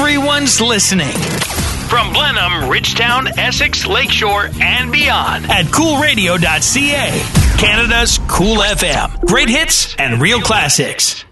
Everyone's listening. From Blenheim, Ridgetown, Essex, Lakeshore, and beyond at coolradio.ca. Canada's Cool FM. Great hits and real classics.